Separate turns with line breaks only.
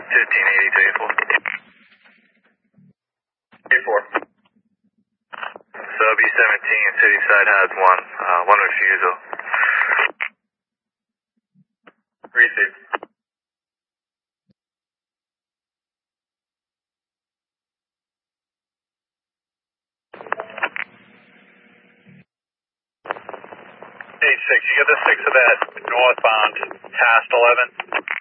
1580 84. Sub E17, city side has one refusal. Receive. H6, you get the 6 of that northbound past 11?